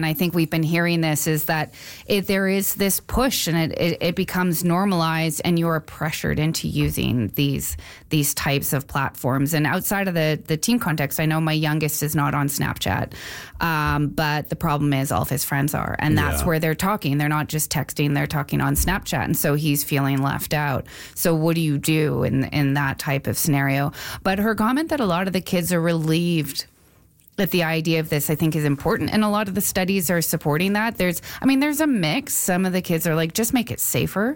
and I think we've been hearing this, is that there is this push and it becomes normalized, and you're pressured into using these types of platforms. And outside of the teen context, I know my youngest is not on Snapchat, but the problem is all of his friends are, and that's where they're talking. They're not just texting, they're talking on Snapchat, and so he's feeling left out. So what do you do in that type of scenario? But her comment that a lot of the kids are relieved that the idea of this, I think, is important. And a lot of the studies are supporting that. There's a mix. Some of the kids are like, just make it safer.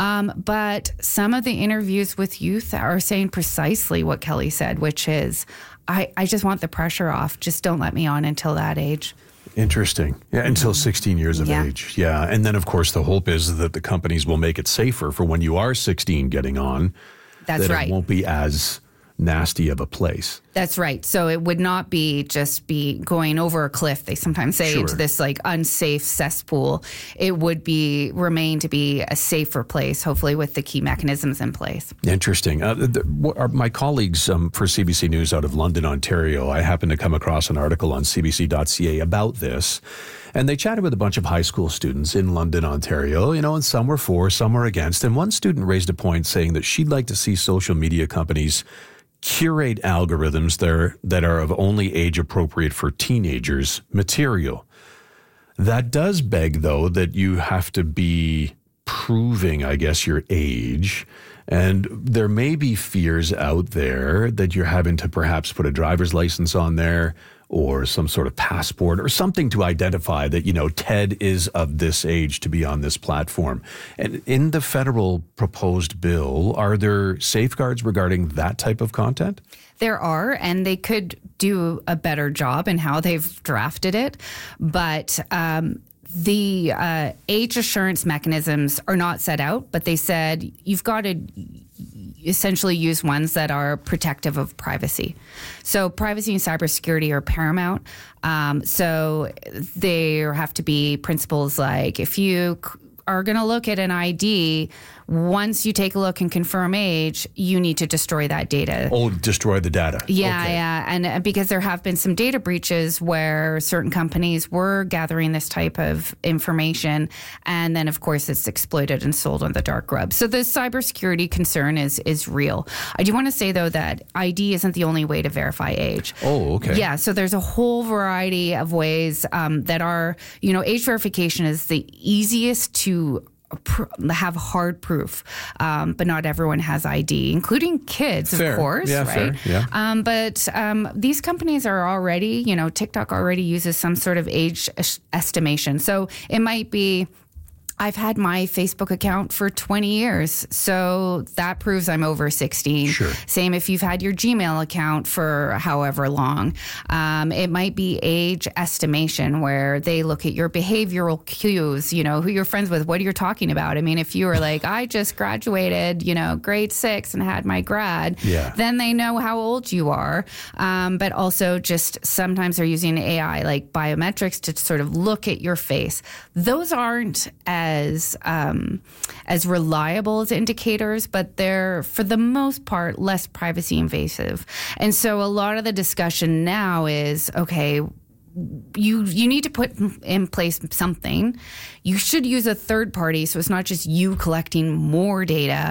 But some of the interviews with youth are saying precisely what Kelly said, which is, I just want the pressure off. Just don't let me on until that age. Interesting. Yeah, until 16 years of age. Yeah. And then, of course, the hope is that the companies will make it safer for when you are 16 getting on. That's right. It won't be as nasty of a place. That's right. So it would not be going over a cliff, they sometimes say, into this like unsafe cesspool. It would remain to be a safer place, hopefully with the key mechanisms in place. Interesting. My colleagues for CBC News out of London, Ontario, I happened to come across an article on cbc.ca about this. And they chatted with a bunch of high school students in London, Ontario, and some were for, some were against. And one student raised a point saying that she'd like to see social media companies curate algorithms that are of only age appropriate for teenagers material. That does beg, though, that you have to be proving, I guess, your age. And there may be fears out there that you're having to perhaps put a driver's license on there or some sort of passport or something to identify that, Ted is of this age to be on this platform. And in the federal proposed bill, are there safeguards regarding that type of content? There are, and they could do a better job in how they've drafted it. But the age assurance mechanisms are not set out, but they said you've got to essentially use ones that are protective of privacy. So privacy and cybersecurity are paramount. So there have to be principles like if you are going to look at an ID, once you take a look and confirm age, you need to destroy that data. Oh, destroy the data. Yeah, okay. Yeah. And because there have been some data breaches where certain companies were gathering this type of information, and then, of course, it's exploited and sold on the dark web. So the cybersecurity concern is real. I do want to say, though, that ID isn't the only way to verify age. Oh, okay. Yeah, so there's a whole variety of ways that are, age verification is the easiest to have hard proof, but not everyone has ID, including kids, fair. Of course, yeah, right? Fair. Yeah. But these companies are already, TikTok already uses some sort of age estimation. So it might be, I've had my Facebook account for 20 years, so that proves I'm over 16. Sure. Same if you've had your Gmail account for however long. It might be age estimation where they look at your behavioral cues, who you're friends with, what you're talking about. I mean, if you were like, I just graduated, grade 6 and had my grad, then they know how old you are. But also just sometimes they're using AI like biometrics to sort of look at your face. Those aren't as reliable as indicators, but they're, for the most part, less privacy invasive. And so a lot of the discussion now is, okay, you need to put in place something. You should use a third party, so it's not just you collecting more data.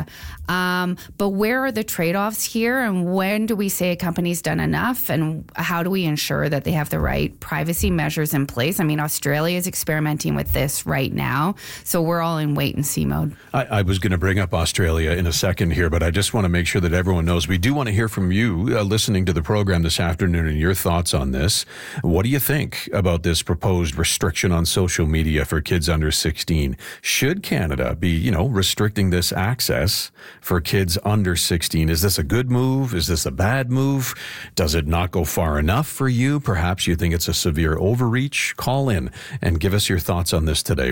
But where are the trade-offs here, and when do we say a company's done enough, and how do we ensure that they have the right privacy measures in place? I mean, Australia is experimenting with this right now, so we're all in wait-and-see mode. I was going to bring up Australia in a second here, but I just want to make sure that everyone knows we do want to hear from you listening to the program this afternoon and your thoughts on this. What do you think about this proposed restriction on social media for kids under 16? Should Canada be, restricting this access for kids under 16? Is this a good move? Is this a bad move? Does it not go far enough for you? Perhaps you think it's a severe overreach? Call in and give us your thoughts on this today.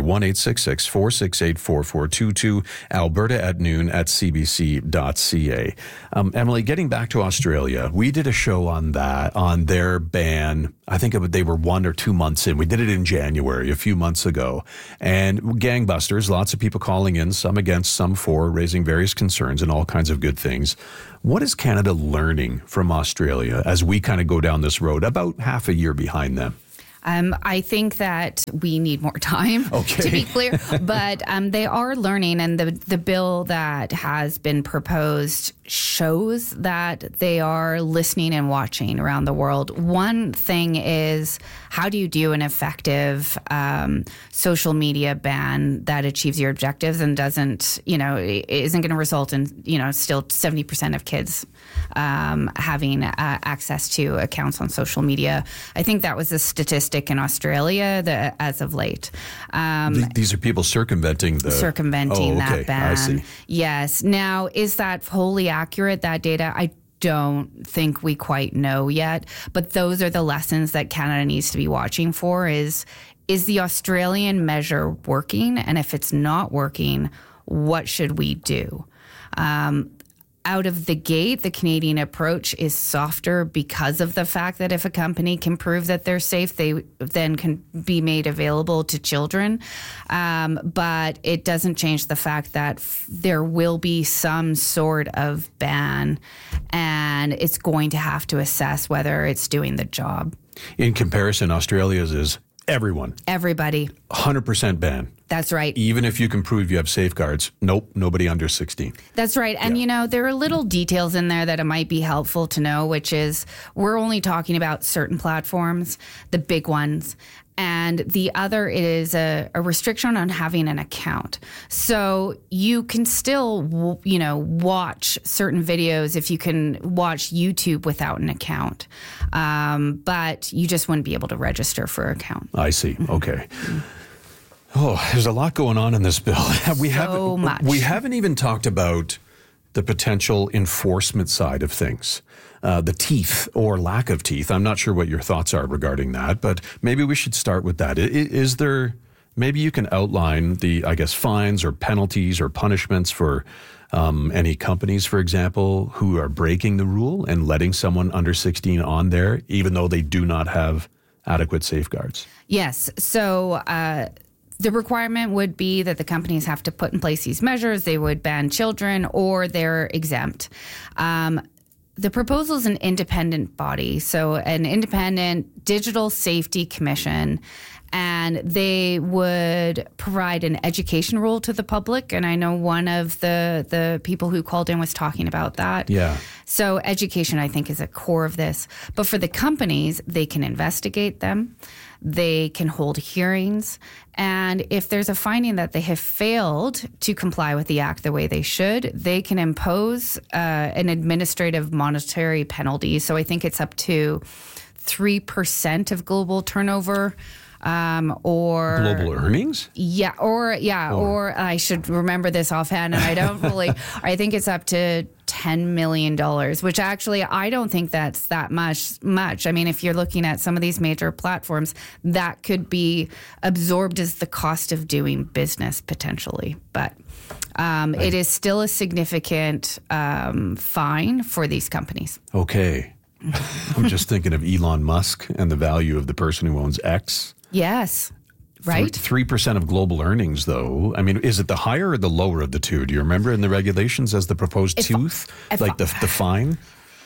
1-866-468-4422, Alberta at noon at cbc.ca. Emily, getting back to Australia, we did a show on their ban. I think they were 1 or 2 months in. We did it in January, a few months ago. And gangbusters, lots of people calling in, some against, some for, raising various concerns and all kinds of good things. What is Canada learning from Australia as we kind of go down this road, about half a year behind them? I think that we need more time, to be clear. But they are learning, and the bill that has been proposed shows that they are listening and watching around the world. One thing is, how do you do an effective social media ban that achieves your objectives and doesn't, isn't going to result in, still 70% of kids having access to accounts on social media. I think that was a statistic in Australia as of late. These are people circumventing that ban. I see. Yes. Now, is that wholly accurate, that data? I don't think we quite know yet, but those are the lessons that Canada needs to be watching for. Is the Australian measure working? And if it's not working, what should we do? Out of the gate, the Canadian approach is softer because of the fact that if a company can prove that they're safe, they then can be made available to children. But it doesn't change the fact that there will be some sort of ban, and it's going to have to assess whether it's doing the job. In comparison, Australia's is everybody. 100% ban. That's right. Even if you can prove you have safeguards, nope, nobody under 16. That's right. And, there are little details in there that it might be helpful to know, which is we're only talking about certain platforms, the big ones. And the other is a restriction on having an account. So you can still, watch certain videos if you can watch YouTube without an account. But you just wouldn't be able to register for an account. I see. Okay. Oh, there's a lot going on in this bill. We haven't even talked about the potential enforcement side of things. The teeth or lack of teeth. I'm not sure what your thoughts are regarding that, but maybe we should start with that. Is there, maybe you can outline the, fines or penalties or punishments for any companies, for example, who are breaking the rule and letting someone under 16 on there, even though they do not have adequate safeguards? Yes. So, the requirement would be that the companies have to put in place these measures. They would ban children or they're exempt. The proposal is an independent body, so an independent digital safety commission, and they would provide an education role to the public. And I know one of the people who called in was talking about that. Yeah. So education, I think, is a core of this. But for the companies, they can investigate them. They can hold hearings. And if there's a finding that they have failed to comply with the act the way they should, they can impose an administrative monetary penalty. So I think it's up to 3% of global turnover. Or global earnings? Or I should remember this offhand, and I don't really. I think it's up to $10 million, which actually I don't think that's that much. I mean, if you're looking at some of these major platforms, that could be absorbed as the cost of doing business potentially. But it is still a significant fine for these companies. Okay. I'm just thinking of Elon Musk and the value of the person who owns X. Yes. Right. 3% of global earnings, though. I mean, is it the higher or the lower of the two? Do you remember in the regulations as the proposed the fine?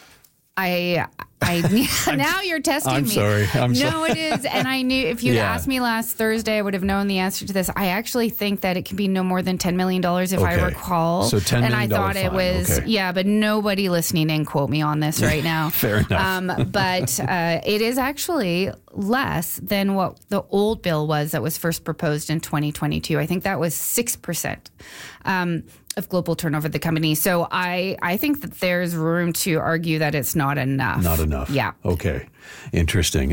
Now you're testing me. I'm sorry. No, it is. And I knew if you'd asked me last Thursday, I would have known the answer to this. I actually think that it can be no more than $10 million if I recall. So $10 million. And I thought it was, but nobody listening in quote me on this right now. Fair enough. But it is actually less than what the old bill was that was first proposed in 2022. I think that was 6%. Of global turnover of the company. So I think that there's room to argue that it's not enough. Not enough. Yeah. Okay. Interesting.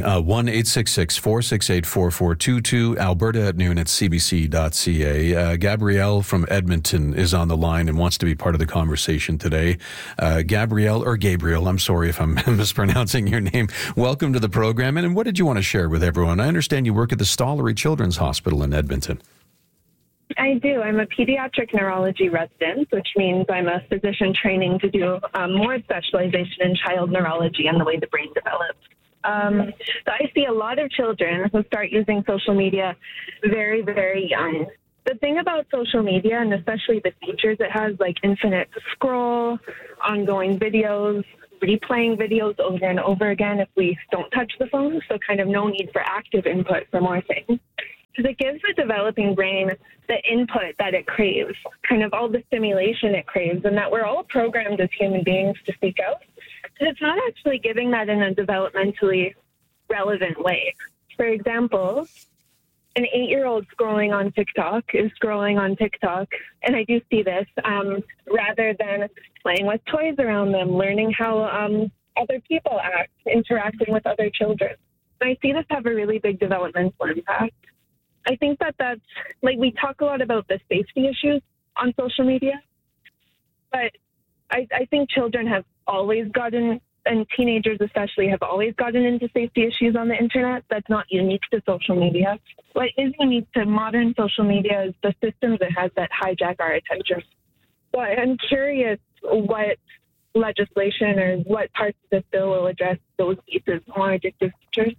1-866-468-4422, alberta@noon@cbc.ca. Gabrielle from Edmonton is on the line and wants to be part of the conversation today. Gabriel, I'm sorry if I'm mispronouncing your name. Welcome to the program. And what did you want to share with everyone? I understand you work at the Stollery Children's Hospital in Edmonton. I do. I'm a pediatric neurology resident, which means I'm a physician training to do more specialization in child neurology and the way the brain develops. So I see a lot of children who start using social media very, very young. The thing about social media, and especially the features it has, like infinite scroll, ongoing videos, replaying videos over and over again if we don't touch the phone, so kind of no need for active input for more things. Because it gives the developing brain the input that it craves, kind of all the stimulation it craves, and that we're all programmed as human beings to seek out. But it's not actually giving that in a developmentally relevant way. For example, an 8-year-old scrolling on TikTok, and I do see this, rather than playing with toys around them, learning how other people act, interacting with other children. And I see this have a really big developmental impact. I think that's, like, we talk a lot about the safety issues on social media, but I think children have always gotten, and teenagers especially, have always gotten into safety issues on the internet. That's not unique to social media. What is unique to modern social media is the systems it has that hijack our attention. So I'm curious what legislation or what parts of this bill will address those pieces, more addictive features.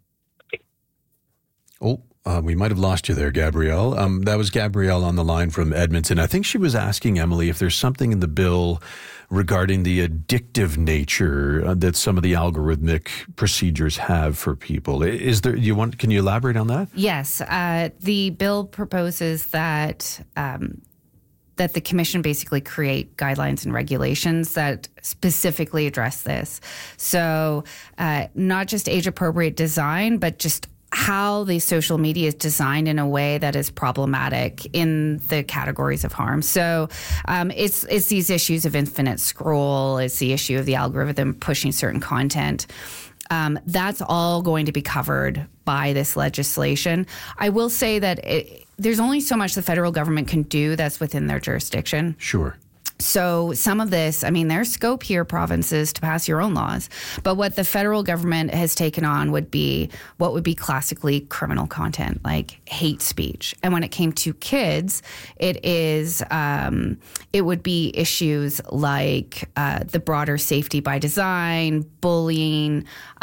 We might have lost you there, Gabrielle. That was Gabrielle on the line from Edmonton. I think she was asking Emily if there's something in the bill regarding the addictive nature that some of the algorithmic procedures have for people. Is there? Can you elaborate on that? Yes, the bill proposes that that the commission basically create guidelines and regulations that specifically address this. So not just age-appropriate design, but just how the social media is designed in a way that is problematic in the categories of harm. So it's these issues of infinite scroll. It's the issue of the algorithm pushing certain content. That's all going to be covered by this legislation. I will say that there's only so much the federal government can do that's within their jurisdiction. Sure. So some of this, I mean, there's scope here, provinces, to pass your own laws. But what the federal government has taken on would be what would be classically criminal content, like hate speech. And when it came to kids, it would be issues like the broader safety by design, bullying,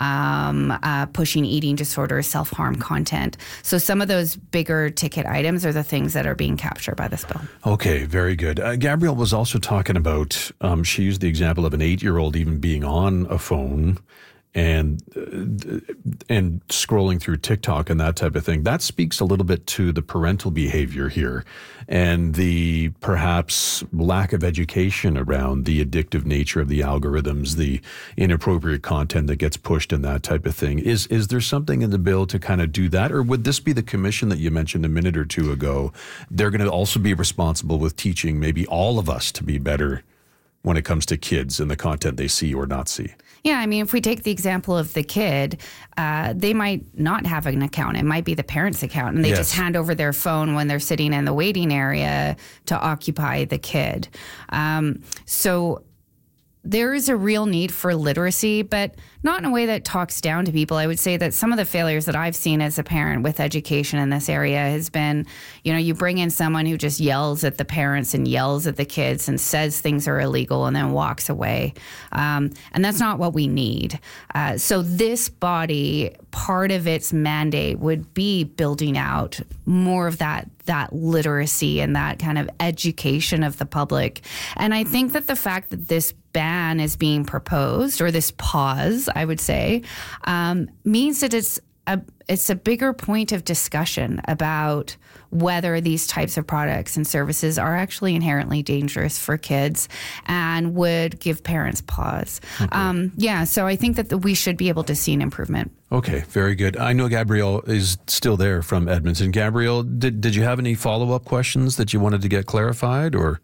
pushing eating disorders, self-harm content. So some of those bigger ticket items are the things that are being captured by this bill. Okay, very good. Gabrielle was also talking about, she used the example of an 8-year-old even being on a phone and scrolling through TikTok and that type of thing. That speaks a little bit to the parental behavior here and the perhaps lack of education around the addictive nature of the algorithms, the inappropriate content that gets pushed and that type of thing. Is there something in the bill to kind of do that? Or would this be the commission that you mentioned a minute or two ago? They're going to also be responsible with teaching maybe all of us to be better when it comes to kids and the content they see or not see. Yeah, I mean, if we take the example of the kid, they might not have an account. It might be the parent's account, and they just hand over their phone when they're sitting in the waiting area to occupy the kid. So there is a real need for literacy, but not in a way that talks down to people. I would say that some of the failures that I've seen as a parent with education in this area has been, you bring in someone who just yells at the parents and yells at the kids and says things are illegal and then walks away. And that's not what we need. So this body, part of its mandate would be building out more of that literacy and that kind of education of the public. And I think that the fact that this ban is being proposed, or this pause, I would say, means that it's a bigger point of discussion about whether these types of products and services are actually inherently dangerous for kids and would give parents pause. Okay. So I think that we should be able to see an improvement. Okay, very good. I know Gabrielle is still there from Edmonton. Gabrielle, did you have any follow-up questions that you wanted to get clarified, or?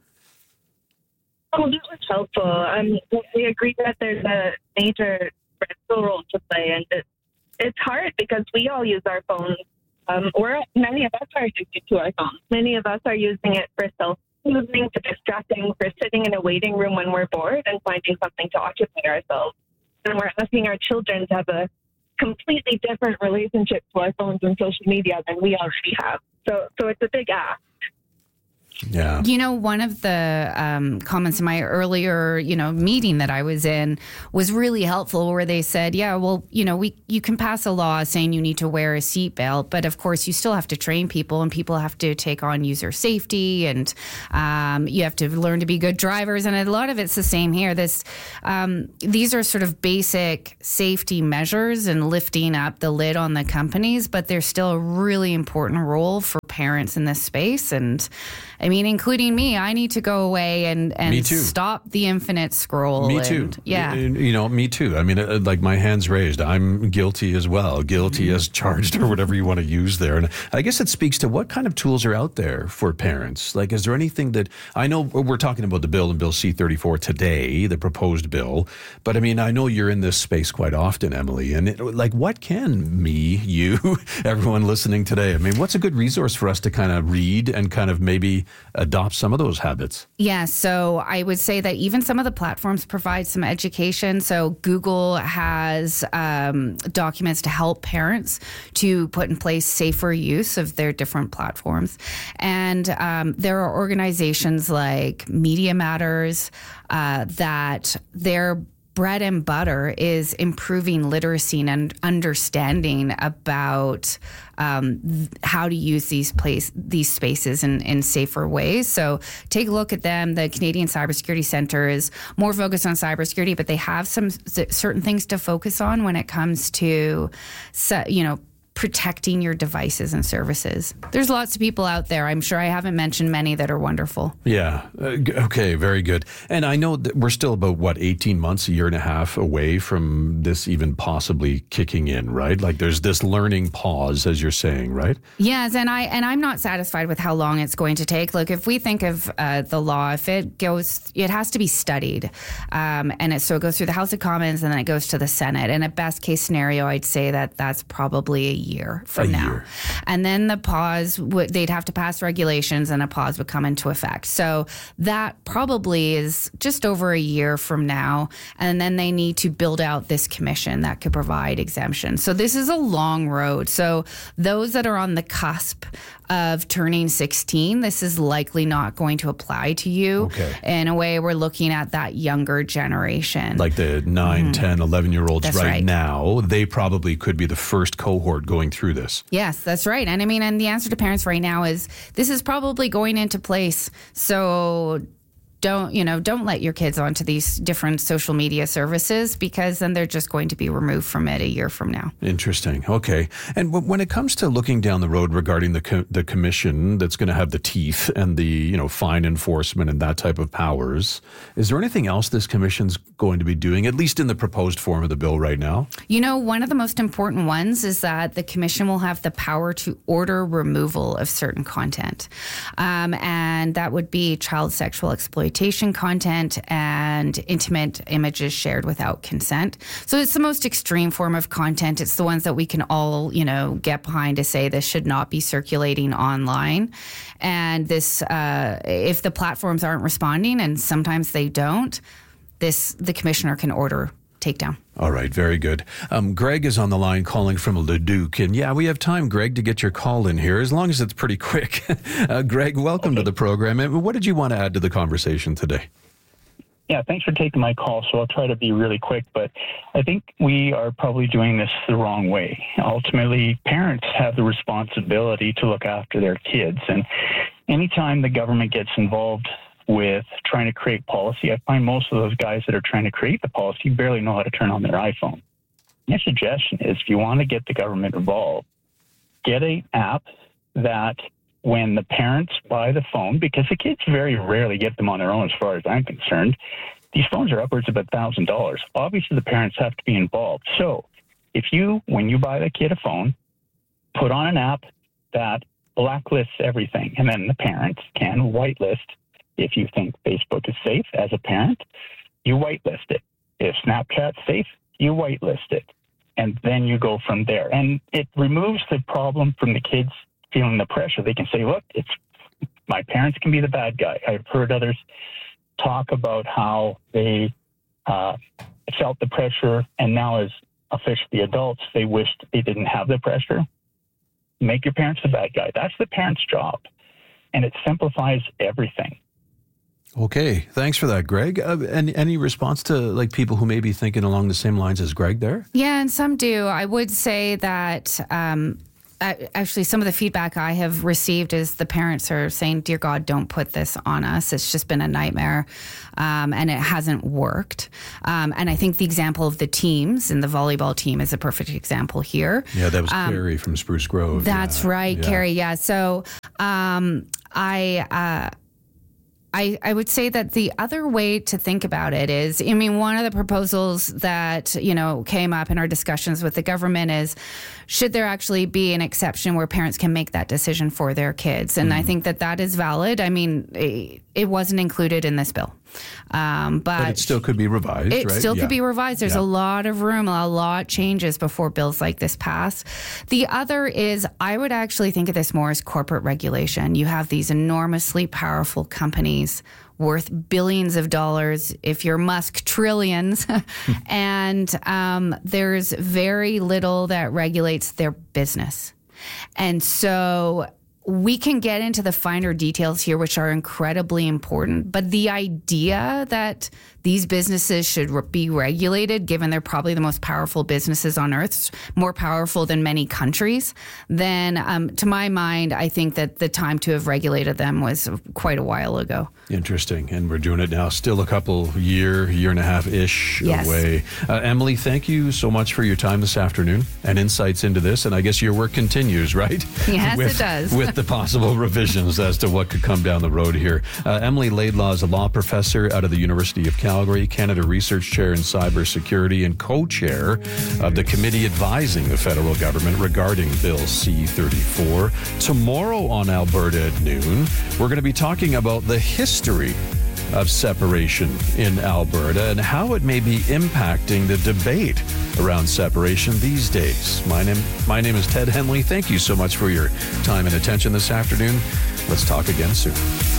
Oh, that was helpful. We agree that there's a major parental role to play, and it's hard because we all use our phones. Many of us are addicted to our phones. Many of us are using it for self-soothing, for distracting, for sitting in a waiting room when we're bored and finding something to occupy ourselves. And we're asking our children to have a completely different relationship to our phones and social media than we already have. So it's a big ask. Yeah. One of the comments in my earlier, meeting that I was in was really helpful, where they said, yeah, well, you can pass a law saying you need to wear a seatbelt, but of course you still have to train people, and people have to take on user safety, and you have to learn to be good drivers. And a lot of it's the same here. These are sort of basic safety measures and lifting up the lid on the companies, but there's still a really important role for parents in this space. And I mean, including me, I need to go away and stop the infinite scroll. Me too. Yeah. Me too. I mean, like, my hand's raised. I'm guilty as well. Guilty as charged, or whatever you want to use there. And I guess it speaks to what kind of tools are out there for parents. Like, is there anything that, I know we're talking about the bill in Bill C-34 today, the proposed bill, but I mean, I know you're in this space quite often, Emily, and what can you, everyone listening today, I mean, what's a good resource for us to kind of read and kind of maybe adopt some of those habits? Yeah, so I would say that even some of the platforms provide some education. So Google has documents to help parents to put in place safer use of their different platforms. And there are organizations like Media Matters that their bread and butter is improving literacy and understanding about how to use these spaces in safer ways. So take a look at them. The Canadian Cybersecurity Centre is more focused on cybersecurity, but they have some certain things to focus on when it comes to, protecting your devices and services. There's lots of people out there. I'm sure I haven't mentioned many that are wonderful. Yeah. Okay. Very good. And I know that we're still about, 18 months, a year and a half away from this even possibly kicking in, right? Like, there's this learning pause, as you're saying, right? Yes. And I'm not satisfied with how long it's going to take. Look, if we think of the law, if it has to be studied. So it goes through the House of Commons, and then it goes to the Senate. And a best case scenario, I'd say that's probably a year from now. And then the pause, they'd have to pass regulations, and a pause would come into effect. So that probably is just over a year from now. And then they need to build out this commission that could provide exemptions. So this is a long road. So those that are on the cusp of turning 16, this is likely not going to apply to you. Okay. In a way, we're looking at that younger generation. Like the 9, 10, 11-year-olds That's right right. now, they probably could be the first cohort going through this. Yes, that's right. And I mean, and the answer to parents right now is this is probably going into place. So don't let your kids onto these different social media services, because then they're just going to be removed from it a year from now. Interesting. Okay. And when it comes to looking down the road regarding the commission that's going to have the teeth and the, fine enforcement and that type of powers, is there anything else this commission's going to be doing, at least in the proposed form of the bill right now? One of the most important ones is that the commission will have the power to order removal of certain content. And that would be child sexual exploitation content and intimate images shared without consent. So it's the most extreme form of content. It's the ones that we can all, get behind to say this should not be circulating online. And this, if the platforms aren't responding, and sometimes they don't, the commissioner can order takedown. All right, very good. Greg is on the line calling from Leduc. And yeah, we have time, Greg, to get your call in here, as long as it's pretty quick. Greg, welcome to the program. And what did you want to add to the conversation today? Yeah, thanks for taking my call. So I'll try to be really quick, but I think we are probably doing this the wrong way. Ultimately, parents have the responsibility to look after their kids. And anytime the government gets involved with trying to create policy, I find most of those guys that are trying to create the policy barely know how to turn on their iPhone. My suggestion is, if you want to get the government involved, get an app that when the parents buy the phone, because the kids very rarely get them on their own as far as I'm concerned, these phones are upwards of $1,000. Obviously, the parents have to be involved. So when you buy the kid a phone, put on an app that blacklists everything, and then the parents can whitelist. If you think Facebook is safe as a parent, you whitelist it. If Snapchat's safe, you whitelist it. And then you go from there. And it removes the problem from the kids feeling the pressure. They can say, look, my parents can be the bad guy. I've heard others talk about how they felt the pressure, and now as officially adults, they wished they didn't have the pressure. Make your parents the bad guy. That's the parent's job. and it simplifies everything. Okay, thanks for that, Greg. Any response to like people who may be thinking along the same lines as Greg there? Yeah, and some do. I would say that actually some of the feedback I have received is the parents are saying, dear God, don't put this on us. It's just been a nightmare and it hasn't worked. And I think the example of the teams and the volleyball team is a perfect example here. Yeah, that was Carrie from Spruce Grove. That's right, Carrie. Yeah. So I would say that the other way to think about it is, I mean, one of the proposals that, came up in our discussions with the government is, should there actually be an exception where parents can make that decision for their kids? And I think that is valid. I mean, it wasn't included in this bill. But it still could be revised, It right? still could be revised. There's a lot of room, a lot changes before bills like this pass. The other is, I would actually think of this more as corporate regulation. You have these enormously powerful companies worth billions of dollars, if you're Musk, trillions, and there's very little that regulates their business. And so we can get into the finer details here, which are incredibly important. But the idea that these businesses should be regulated, given they're probably the most powerful businesses on earth, more powerful than many countries, then to my mind, I think that the time to have regulated them was quite a while ago. Interesting. And we're doing it now, still a couple year and a half-ish Yes. away. Emily, thank you so much for your time this afternoon and insights into this. And I guess your work continues, right? Yes, it does. With the possible revisions as to what could come down the road here. Emily Laidlaw is a law professor out of the University of Calgary, Canada Research Chair in Cybersecurity, and co-chair of the committee advising the federal government regarding Bill C-34. Tomorrow on Alberta at noon, we're going to be talking about the history of separation in Alberta and how it may be impacting the debate around separation these days. My name is Ted Henley. Thank you so much for your time and attention this afternoon. Let's talk again soon.